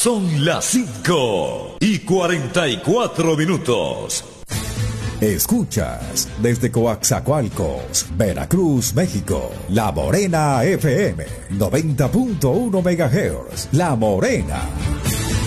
Son las 5:44. Escuchas desde Coaxacualcos, Veracruz, México, La Morena FM, 90.1 MHz, La Morena.